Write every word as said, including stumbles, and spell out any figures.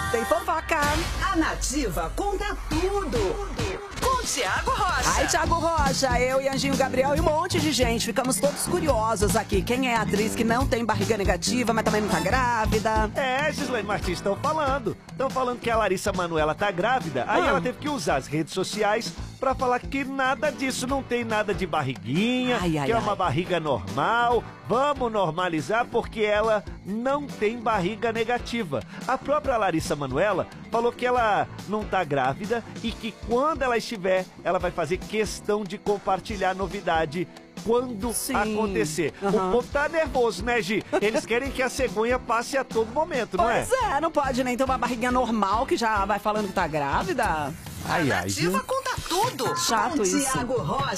Tem fofoca. A Nativa conta tudo. Com Tiago Rocha. Ai, Tiago Rocha, eu e Anjinho Gabriel e um monte de gente. Ficamos todos curiosos aqui. Quem é a atriz que não tem barriga negativa, mas também não tá grávida? É, Gislaine Martins, estão falando. Estão falando que a Larissa Manoela tá grávida. Aí Ah. ela teve que usar as redes sociais pra falar que nada disso, não tem nada de barriguinha, Ai, ai, que é ai. uma barriga normal. Vamos normalizar porque ela não tem barriga negativa. A própria Larissa Manoela falou que ela não tá grávida e que quando ela estiver, ela vai fazer questão de compartilhar a novidade quando Sim. acontecer. Aham. O povo tá nervoso, né, Gi? Eles querem que a cegonha passe a todo momento, não é? Pois é, não pode nem ter uma barriguinha normal que já vai falando que tá grávida. Ai, A ai, viu? Nativa conta tudo. Chato Com isso. Tiago Rocha.